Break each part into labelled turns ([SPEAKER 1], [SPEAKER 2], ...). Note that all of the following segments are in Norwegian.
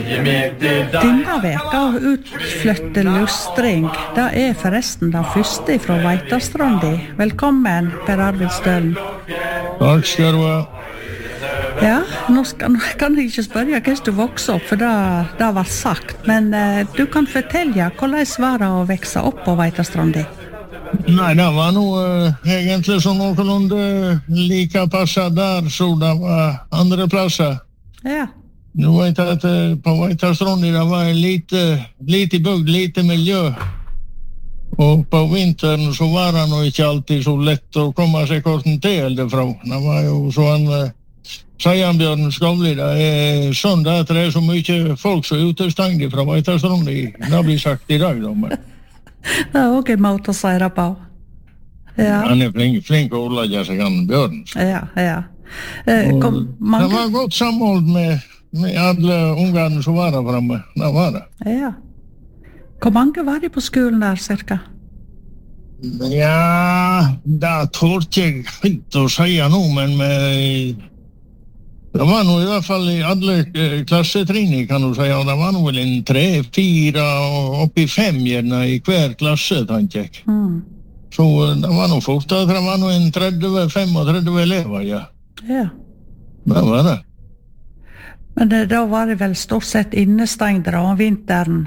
[SPEAKER 1] Denne veka utflytte lustring, det forresten den første fra Veitastrandi. Velkommen, Per Arvid Stølen.
[SPEAKER 2] Takk skal du ha.
[SPEAKER 1] Ja, nå kan jeg ikke spørre hvordan du vokste opp, for det var sagt. Men du kan fortelle, hvordan var det å vokse opp på Veitastrandi?
[SPEAKER 2] Nei, det var nog egentlig sånn noenlunde like passet der, så det var andre plasser.
[SPEAKER 1] Ja.
[SPEAKER 2] Du vet at på Veitastrandi det var lite bygd, lite miljø. Og på vinteren så var det nog ikke alltid så lett å komme seg korten til derfra. Det var jo sånn Seianbjørn Skavli, det sånn at det så mye folk som utestengt fra Veitastrandi. Det blir sagt i dag, da.
[SPEAKER 1] Det også en måte å si det på. Ja.
[SPEAKER 2] Han flink å ordlegge seg an Bjørn.
[SPEAKER 1] Ja.
[SPEAKER 2] Det var godt samhold med alle ungene som var der fremme. Det var det.
[SPEAKER 1] Ja. Hvor mange var de på skolen der, cirka?
[SPEAKER 2] Ja, det tålte jeg ikke å si nå, men det var nå i hvert fall i alle klassetrinner, kan du si, og det var nå vel en 3, 4 og oppi 5 gjerne i hver klasse, tenker jeg. Så det var nå fort at det var nå en 30-35 elever, ja.
[SPEAKER 1] Ja.
[SPEAKER 2] Det var det.
[SPEAKER 1] Men da var det vel stort sett innestengt om vinteren?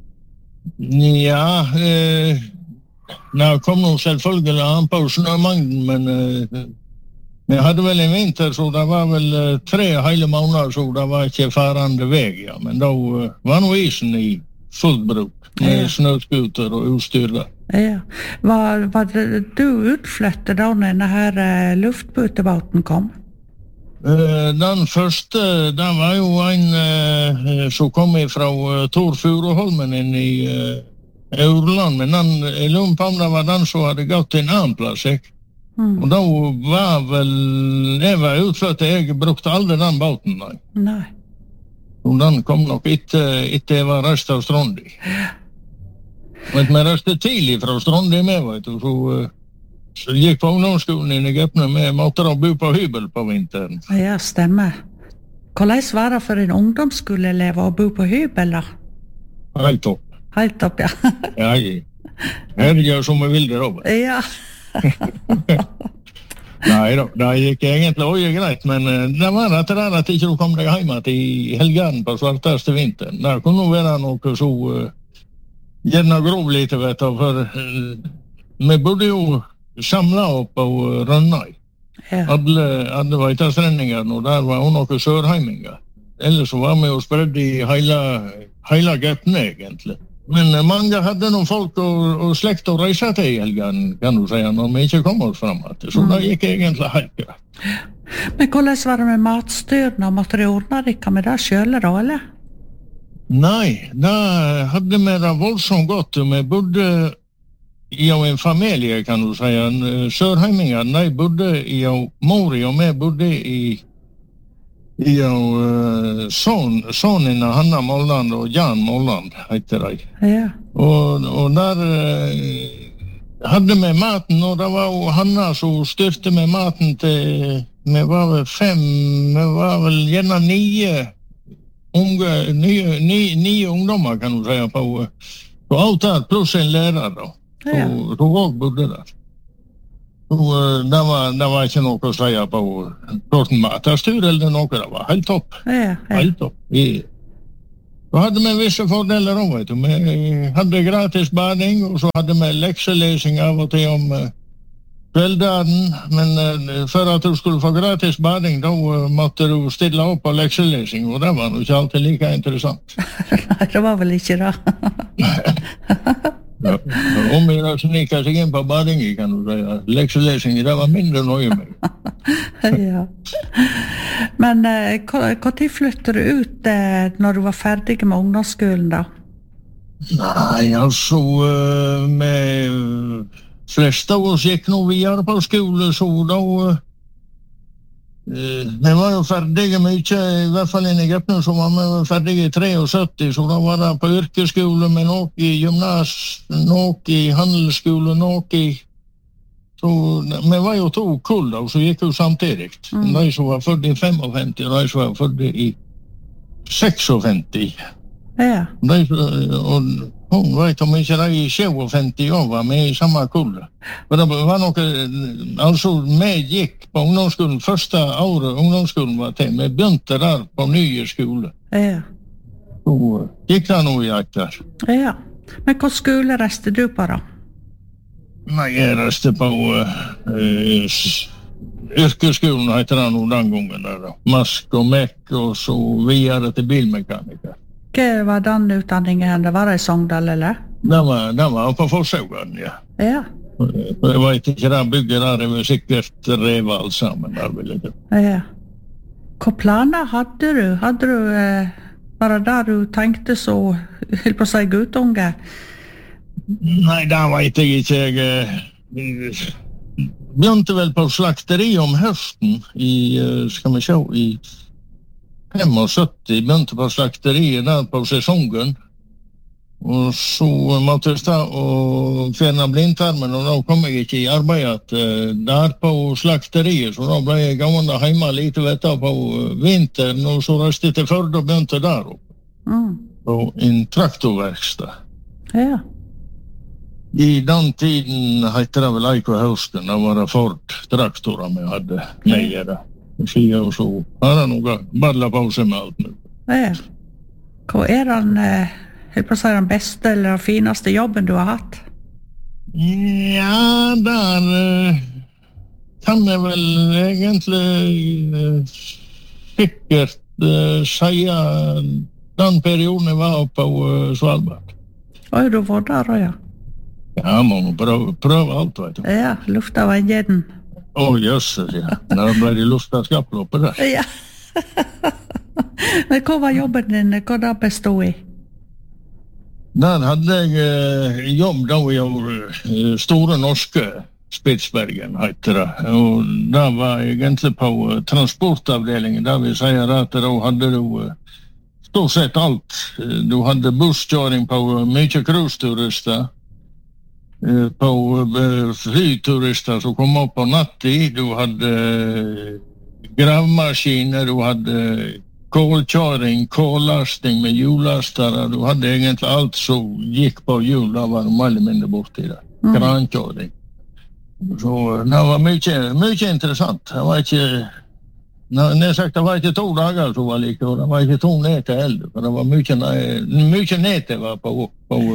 [SPEAKER 2] Ja, det kom nå selvfølgelig an på snømengden, men vi hadde vel en vinter, så det var vel 3 hele måneder, så det var ikke farende vei, ja. Men da var nå isen i fullt bruk, med snøskuter og utstyr der.
[SPEAKER 1] Ja. Var du utflyttet da denne her luftbåten kom?
[SPEAKER 2] Den første, det var jo en som kom fra Tor Furuholmen inn i Aurland, men jeg lurer på om det var den som hadde gått til en annen plass, ikke? Og da var vel jeg var utflyttet, jeg brukte aldri den båten,
[SPEAKER 1] nei.
[SPEAKER 2] Og den kom nok etter jeg var reist av Strandi. Men vi reiste tidlig fra Strandi med, vet du, så gikk på ungdomsskolen i Gøpne med måtte da bo på hybel på vinteren.
[SPEAKER 1] Ja, stemmer. Hvordan var det for en ungdomsskoleelev å bo på hybel, da?
[SPEAKER 2] Helt opp.
[SPEAKER 1] Helt opp, ja.
[SPEAKER 2] Ja, her gjør som vi vil det, Robert.
[SPEAKER 1] Ja.
[SPEAKER 2] Nei da, det gikk egentlig også greit, men det var at ikke du kom deg hjem til helgen på svarteste vinteren. Det kunne være noe så gjerne grov lite, vet du, for vi bodde jo samlet opp på Rønnøy.
[SPEAKER 1] Ja.
[SPEAKER 2] Alle Veitastrendingar, og der var jo noen sørheimingar. Ellers så var vi jo spredd i hele Gøpne, egentlig. Men mange hadde noen folk og slekt å reise til i helgen, kan du si, når vi ikke kom oss frem. Så det gikk egentlig helt greit.
[SPEAKER 1] Men hvordan var det med matstyrene? Måtte de ordne dere med det selv, da, eller?
[SPEAKER 2] Nei, da hadde vi det voldsomt godt. Vi bodde i en familie, kan du si. Sørheimingar, de bodde i Mori, og vi bodde i sonen av Hanna Molland og Jan Molland, heter de.
[SPEAKER 1] Ja.
[SPEAKER 2] Og der hadde vi maten, og det var jo Hanna som styrte med maten til, vi var vel 5, vi var vel gjerne 9 ungdommer, kan du si, på alt der, pluss en lærer da.
[SPEAKER 1] Ja.
[SPEAKER 2] Og også bodde der. Det var ikke noe å si på korten matastur eller noe, det var helt topp.
[SPEAKER 1] Ja.
[SPEAKER 2] Helt topp. Så hadde vi visse fordeler også, vet du. Vi hadde gratis bading, og så hadde vi lekselesing av og til om kveldagen, men for at du skulle få gratis bading, da måtte du stille opp på lekselesing, og det var jo ikke alltid like interessant.
[SPEAKER 1] Nei, det var vel ikke det.
[SPEAKER 2] Ja, om jeg snikker seg inn på badingen, kan du si. Lekselesing, det var mindre nøye med.
[SPEAKER 1] Ja. Men hva tid flytter du ut når du var ferdig med ungdomsskolen, da?
[SPEAKER 2] Nei, altså, med fleste av oss gikk nå videre på skole, så da vi var jo ferdige mye, i hvert fall i Gøpne, så var vi ferdige i 73, så da var det på yrkesskole, med noe i gymnas, noe i handelsskole, noe i... Så vi var jo 2 kull da, så gikk jo samtidig. De som var født i 55, og de som var født i 56.
[SPEAKER 1] Ja.
[SPEAKER 2] Och hon vet om inte det är 57 år var med i samma kull. Men det var nog, alltså med gick på ungdomsskolan första året ungdomsskolan var till. Med började där på nya skolan.
[SPEAKER 1] Ja.
[SPEAKER 2] Så gick det nog i aktar.
[SPEAKER 1] Ja. Men hva skole reiste du på da?
[SPEAKER 2] Nej, jag reste på yrkesskolan heter det nog den gången där då. Mask och meck och så vidare till bilmekaniker.
[SPEAKER 1] Hva var den utdanningen? Det var i Sogndal, eller?
[SPEAKER 2] Den var på Forsågen, ja.
[SPEAKER 1] Ja.
[SPEAKER 2] Jag vet inte, den bygger där är säkert reva allt sammen där vill jag.
[SPEAKER 1] Ja. Hva planer hadde du? Hadde du bare der du tenkte så, helt på å si guttunge?
[SPEAKER 2] Nej, det vet jag inte. Jag begynte väl på slakteri om hösten i, ska man se, i 75. Begynte på slakteriet där på säsongen. Och så måtte jag stå och fjärna blindtarmen och då kom jag inte i arbetet där på slakteriet. Så då blev jag gående hemma lite på vintern och så reste jag till Förde och begynte där uppe. På en traktorverkstad.
[SPEAKER 1] Ja.
[SPEAKER 2] I den tiden hette det väl Eiko hösten. Det var det Ford traktorer jag hade nere. Och så har jag nog badlat på sig med allt nu.
[SPEAKER 1] Ja. Hva den, helt på å si den beste eller den finaste jobben du har hatt?
[SPEAKER 2] Ja, där kan jag väl egentligen säkert säga den perioden jag var på Svalbard.
[SPEAKER 1] Oj, du var där då, ja.
[SPEAKER 2] Ja, man pröva allt, vet du.
[SPEAKER 1] Ja, lufta var en geden.
[SPEAKER 2] Jösses, ja. När blev det lufta skapploppet där.
[SPEAKER 1] Ja. Men hva var jobben din? Hva det bestod i?
[SPEAKER 2] Där hade jag jobb då jag Stora Norske Spitsbergen heter det. Och där var jag egentligen på transportavdelningen. Där vill säga att då hade du stort sett allt. Du hade busskörning på mycket cruise-turister. På flygturister som kom upp på nattid. Du hade gravmaskiner, du hade kolkörning, kollastning med hjullastare. Du hade egentligen allt som gick på hjul. Där var de väldigt mindre bort i det. Krankörning. Så det var mycket intressant. Det var inte, när jag sagt det var inte 2 dagar så var lika. Det var inte 2 nätter heller. För det var mycket nätter var på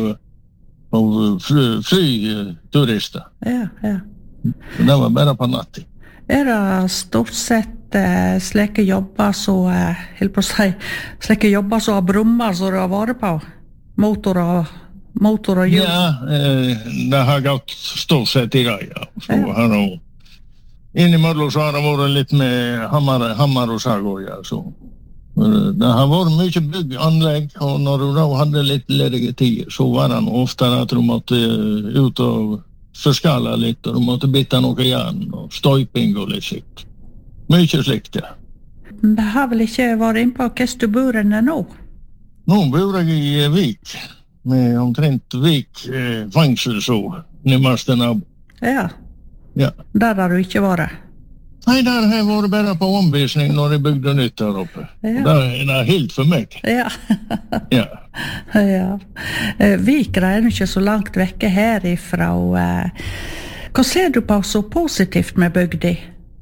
[SPEAKER 2] flygturister.
[SPEAKER 1] Ja, ja.
[SPEAKER 2] Så det var bara på natten.
[SPEAKER 1] Det stort sett slike jobber så, helt på å si, slike jobber så har brummer så du har vært på? Motor og hjul?
[SPEAKER 2] Ja, det har gått stort sett i det, ja. Så har det innimellom så har det vært litt med hammar och sagor, ja. Så det har varit mycket bygganlägg och när du då hade lite lediga tid så var det ofta att du måste ut och förskalla lite och du måste byta några järn och stojping och lite sikt. Mycket slikt, ja.
[SPEAKER 1] Det har väl inte varit in på hva du bor enn nå?
[SPEAKER 2] Nå bor jag i Vik med omtrent Vik fängsel så närmaste nabo.
[SPEAKER 1] Ja.
[SPEAKER 2] Ja.
[SPEAKER 1] Der har du ikke vært?
[SPEAKER 2] Nej, där har jag varit bara på omvisning när de byggde nytt där uppe. Ja. Det är helt för mig.
[SPEAKER 1] Ja.
[SPEAKER 2] Ja.
[SPEAKER 1] Ja. Vikra är inte så långt vekke härifra. Vad ser du på så positivt med bygdi?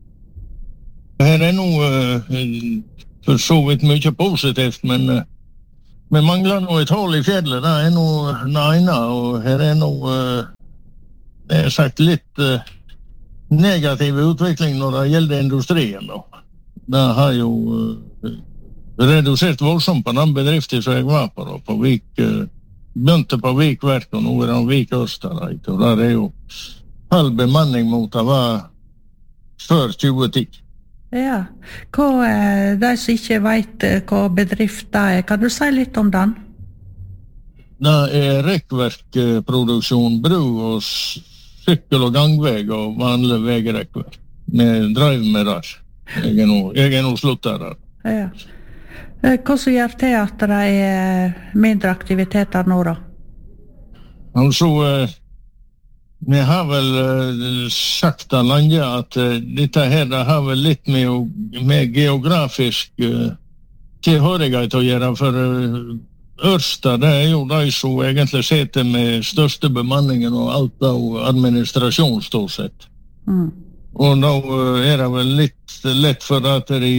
[SPEAKER 2] Det här är nog för så vitt mycket positivt, men manglar nog ett hål i fjället. Det är nog näna och här är nog det är sagt lite negativ utveckling när det gäller industrin då. Det har ju reducerat våldsamt på den bedriften som jag var på då, på Vik, bönte på Vikverk och nu är det Vik Österrike och där är ju halv bemanning mot att vara för 2010. Ja.
[SPEAKER 1] De som ikke vet hva bedrift det er, kan du si litt om den?
[SPEAKER 2] Det är räckverkproduktion, bro och cykel- och gangväg och vanliga vägräckverk med drive med där. Jag är nog sluttat där.
[SPEAKER 1] Ja. Hva som gjør til at det er mindre aktiviteter nå da?
[SPEAKER 2] Alltså, vi har väl sagt Alanya att detta här det har väl lite med geografisk tilhørighet å gjøre, for Ørsta, det jo de som egentlig sitter med største bemanningen og alt av administrasjon, stort sett. Og nå det vel litt lett for at de,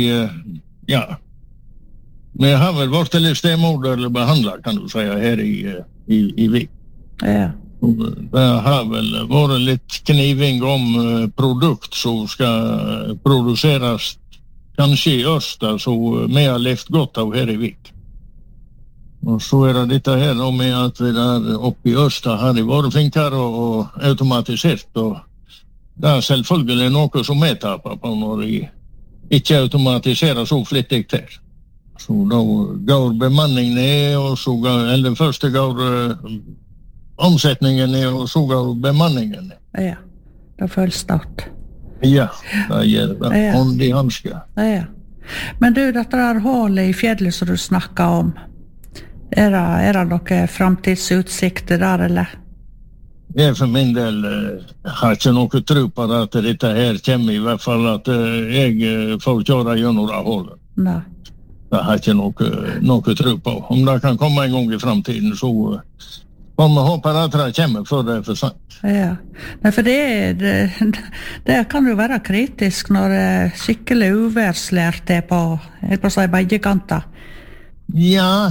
[SPEAKER 2] vi har vel vært litt stemoderlig behandlet, kan du si, her i Vik.
[SPEAKER 1] Ja.
[SPEAKER 2] Det har vel vært litt kniving om produkt som skal produseres kanskje i Ørsta, så vi har levt godt av her i Vik. Og så det dette her med at vi der oppe i Ørsta har de vært flinkere og automatisert, og det selvfølgelig noe som vi taper på når de ikke automatiserer så flittig til. Så da går bemanningen ned, og så eller første går omsetningen ned, og så går bemanningen ned.
[SPEAKER 1] Ja, det føles start.
[SPEAKER 2] Ja, det gjør det. Hånd i hanske.
[SPEAKER 1] Ja. Men du, dette der hålet i fjellet som du snakket om, det noe framtidsutsikter der, eller?
[SPEAKER 2] Jeg for min del har ikke noe tro på at dette her kommer, i hvert fall at jeg får kjøre gjennom det hålet.
[SPEAKER 1] Nei.
[SPEAKER 2] Det har ikke noe tro på. Om det kan komme en gang i fremtiden, så får vi håpe at det kommer før det for sent.
[SPEAKER 1] Ja, nei, for det kan jo være kritisk når det skikkelig uværslært på begge kanter.
[SPEAKER 2] Ja,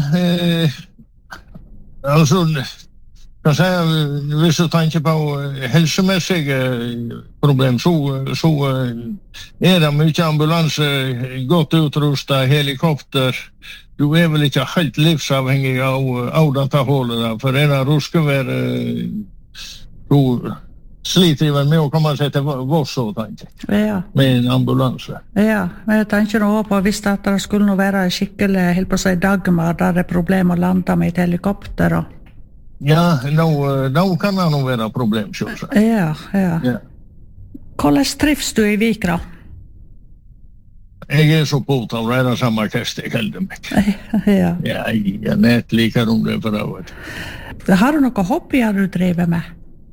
[SPEAKER 2] altså, kan si, hvis du tenker på helsemessige problem, så det mye ambulanse, godt utrustet, helikopter. Du vel ikke helt livsavhengig av dette hålet, for det ruskevær, så sliter de vel med å komme seg til Voss, tenker jeg, med en ambulanse.
[SPEAKER 1] Ja, men jeg tenker nå på hvis det skulle nå være skikkelig, helt på å si Dagmar, der det problem å lande med et helikopter.
[SPEAKER 2] Ja, nå kan det nå være problem, selvsagt.
[SPEAKER 1] Ja. Hvordan trives du i Vik, da?
[SPEAKER 2] Jeg så på å være samme kast jeg heldig meg.
[SPEAKER 1] Ja.
[SPEAKER 2] Jeg nett liker om det for det.
[SPEAKER 1] Har du noe hobbyer du driver med?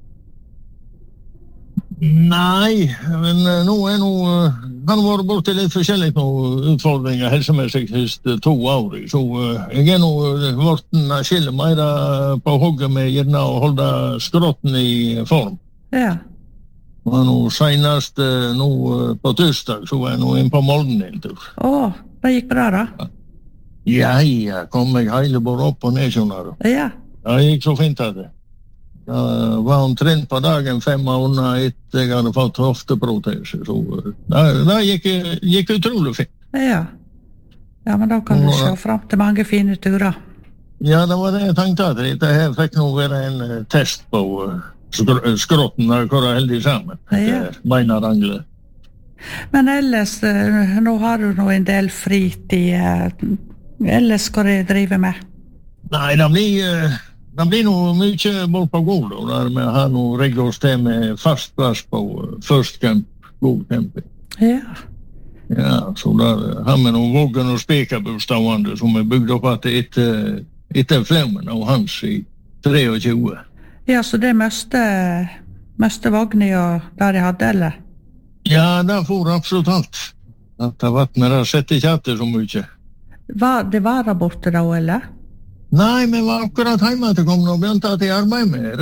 [SPEAKER 2] Nei, men nå kan det være borte litt forskjellig utfordringer helsemessig siste 2 år. Så jeg nå vært skille mer på hogget med gjerne å holde skrotten i form.
[SPEAKER 1] Ja.
[SPEAKER 2] Og nå senest nå på tirsdag så var jeg nå inn på Molden en tur.
[SPEAKER 1] Det gikk bra da?
[SPEAKER 2] Ja, kom jeg hele bare opp og ned, skjønner du.
[SPEAKER 1] Ja.
[SPEAKER 2] Det gikk så fint av det. Det var omtrent på dagen 5 måneder etter jeg hadde fått hofteprotese, så det gikk utrolig fint.
[SPEAKER 1] Ja, men da kan du se frem til mange fine turer.
[SPEAKER 2] Ja, det var det jeg tenkte, at dette her fikk nå være en test på skrotten, hvor det heldig sammen.
[SPEAKER 1] Ja.
[SPEAKER 2] Mener Angle.
[SPEAKER 1] Men ellers, nå har du nå en del fritid. Ellers hva du driver med?
[SPEAKER 2] Nei, det blir noe mye bort på god, der vi har noe rigget oss til med fast plass på First Camp, god camping. Ja, så der har vi noen voggen og spekerbostående som bygd opp etter flemmen av hans i 23.
[SPEAKER 1] Ja, så det meste vogner og der jeg hadde, eller?
[SPEAKER 2] Ja, det får absolutt alt. Det var med det sett ikke etter så mye.
[SPEAKER 1] Det var der borte da, eller?
[SPEAKER 2] Nei, vi var akkurat hjemme til kom og begynte at jeg arbeid med.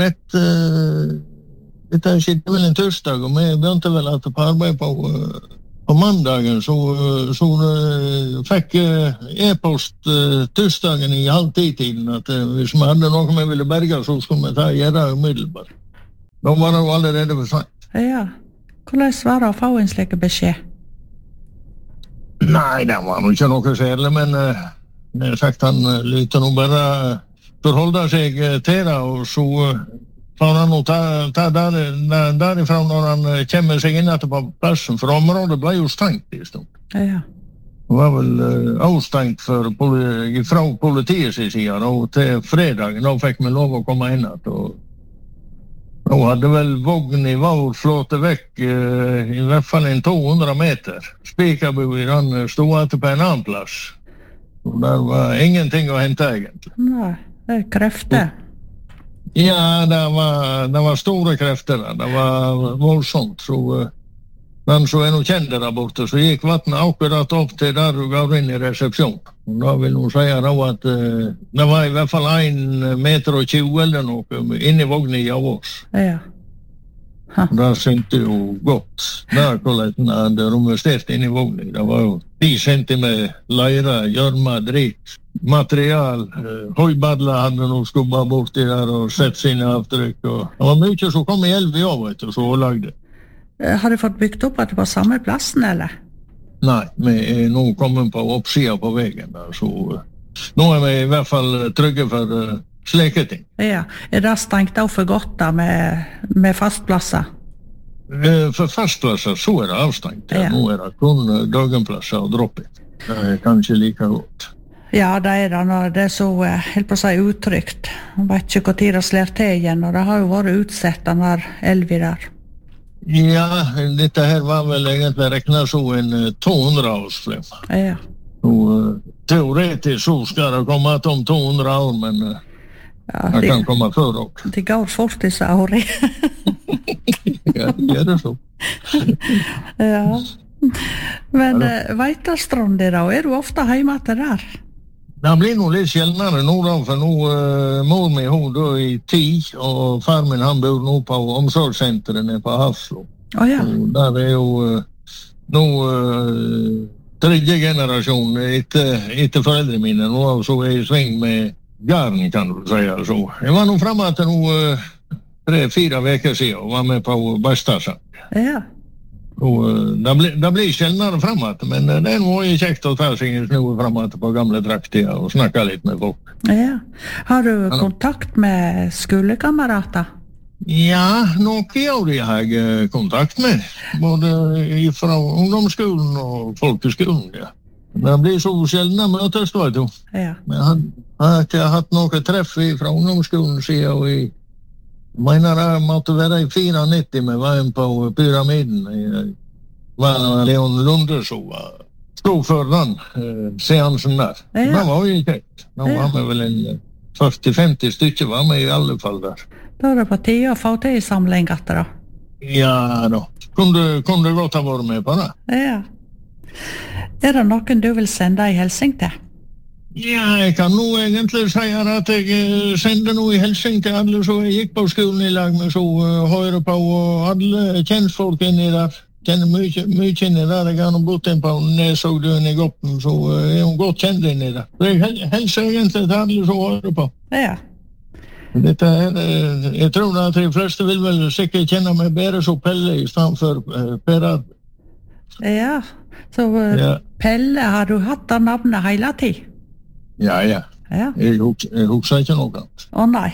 [SPEAKER 2] Dette skjedde vel en tirsdag, og vi begynte vel at på arbeid på mandagen, så fikk e-post tirsdagen i 9:30-tiden, at hvis vi hadde noe vi ville berge, så skulle vi gjøre det umiddelbart. Da var det jo allerede for sent.
[SPEAKER 1] Ja, hvordan var det å få en slik beskjed?
[SPEAKER 2] Nei, det var jo ikke noe særlig, men jeg sagt han lytter nå bare forholde seg til det, og så får han nå ta derifra når han kommer seg inn etter på plassen, for området ble jo stengt i stund.
[SPEAKER 1] Ja.
[SPEAKER 2] Det var vel avstengt fra politiets side, og til fredagen da fikk vi lov å komme inn at, og nå hadde vel vogn i vår flåte vekk i hvert fall en 200 meter. Spikerbuen han stod etter på en annen plass. Og der var ingenting å hente egentlig.
[SPEAKER 1] Nei, det krefter.
[SPEAKER 2] Ja, det var store krefter. Det var voldsomt. Så Men så nog kände där borta så gick vattnet akkurat upp till där och gav in i reception. Och då vill nog säga då att det var i alla fall 1,20 meter eller något in i vognen av oss.
[SPEAKER 1] Ja.
[SPEAKER 2] Där synte ju gott. Där kollade när de var ställt in i vognen. Det var ju 10 centimeter lejra, görma, drit, material. Höjbadla hade nog skubbat bort i där och sett sina avtryck. Och det var mycket som kom i älv i av och så lagde.
[SPEAKER 1] Har du fått byggt upp att det var samme plassen, eller?
[SPEAKER 2] Nej, men nu kommer på uppsida på vägen där, så nu är vi i alla fall trygga för släketing.
[SPEAKER 1] Ja, är det stängt av för gott då med fastplatser?
[SPEAKER 2] För fastplatser så är det avstängt.
[SPEAKER 1] Ja.
[SPEAKER 2] Nu är det kun dagenplatser och droppet. Det är kanske lika gott.
[SPEAKER 1] Ja, det är det når det är så helt på sig uttryckt. Jag vet inte hur tid det slår till igen, och det har ju varit utsett när älvi där.
[SPEAKER 2] Ja, detta här var väl egentligen räknat så en 200-årsflem.
[SPEAKER 1] Ja.
[SPEAKER 2] Och teoretiskt så ska det komma att om 200 år, men
[SPEAKER 1] Ja,
[SPEAKER 2] det kan komma för också.
[SPEAKER 1] det går fort i sauri.
[SPEAKER 2] Ja, det är det så.
[SPEAKER 1] Ja. Men Veitastrand då, är du ofta hemma till där?
[SPEAKER 2] Det blir nog lite sjeldnare nu då, för nu mor mig hon då i 10 och farmen han bor nu på omsorgscentret på Hafslo.
[SPEAKER 1] Oh, ja.
[SPEAKER 2] Och där är ju nu tredje generation, inte föräldraminnen, och så är i sväng med garn kan du säga så. Jag var nog framme att nu 3-4 veckor sedan och var med på Bastarsan.
[SPEAKER 1] Ja.
[SPEAKER 2] Och det blir sjeldnare framåt, men det är nog ju käckt att ta sig en snor framåt på gamla trakter och snacka lite med folk.
[SPEAKER 1] Ja. Har du kontakt med skolekamrater?
[SPEAKER 2] Ja, nog har jag kontakt med, både från ungdomsskolan och folkeskolan. Ja. Det blir så sjeldna mötes då.
[SPEAKER 1] Ja.
[SPEAKER 2] Men jag har haft några träff från ungdomsskolan sidan och i menar måtte vara i 94 med var på pyramiden. Var Leon Lunde så stod för den seansen där.
[SPEAKER 1] Ja.
[SPEAKER 2] Det var ju käckt. De var med väl en 40-50 stycken var med i alla fall där.
[SPEAKER 1] Då är det på 10 och få till samlingar då?
[SPEAKER 2] Ja då. Kunde gott ha varit med på det.
[SPEAKER 1] Ja. Är det någon du vill sända i Helsing till?
[SPEAKER 2] Ja, jag kan nog egentligen säga att jag sände nog i Helsing till alla så jag gick på skolan i lag med så höra på och alla tjänstfolk in i där. Känner mycket in i där. Jag har nog bott in på Näsågdön i Goppen så är hon gott känd in i där. Så jag hälsar egentligen till alla så höra på.
[SPEAKER 1] Ja.
[SPEAKER 2] Detta är, jag tror att de flesta vill väl säkert känna mig bära så Pelle istället för Perad.
[SPEAKER 1] Ja. Så
[SPEAKER 2] Ja.
[SPEAKER 1] Pelle, har du hatt det navnet hela tiden?
[SPEAKER 2] Ja.
[SPEAKER 1] Ja.
[SPEAKER 2] Jeg husker ikke noe annet.
[SPEAKER 1] Å nei.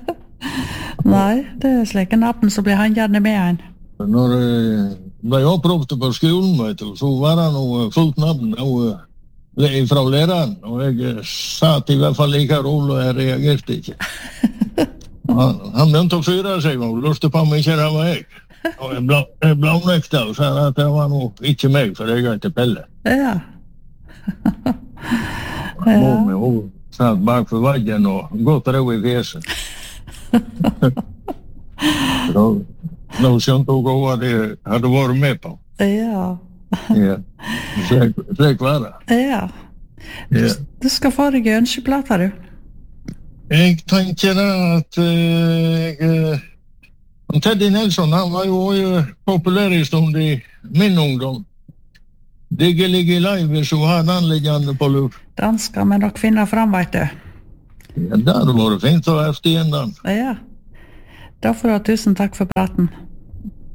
[SPEAKER 1] Nei, det er slike navn så blir han gjerne med en.
[SPEAKER 2] Når jeg ble oppropte på skolen, vet du, så var det noe fullt navn fra læreren, og jeg satt i hvert fall like rolig, og jeg reagerte ikke. Han begynte å fyre seg og lurte på meg ikke det var jeg. Og jeg blånekta og sa at det var noe ikke meg, for jeg er ikke Pelle.
[SPEAKER 1] Ja.
[SPEAKER 2] Hun satt bak for vaggen og gått ro i fjeset. Nå skjønte hun hva de hadde vært med på.
[SPEAKER 1] Ja.
[SPEAKER 2] Ja, slik var det.
[SPEAKER 1] Ja.
[SPEAKER 2] Ja.
[SPEAKER 1] Du skal få deg ønskeplater, du.
[SPEAKER 2] Jeg tenker at Teddy Nelson, han var jo populær i stund i min ungdom. Digge ligge live, så hadde han liggende på lur.
[SPEAKER 1] Den skal vi nok finne fram, vet du.
[SPEAKER 2] Ja, det hadde vært fint å ha efter igjen den.
[SPEAKER 1] Ja. Da får du ha tusen takk for praten.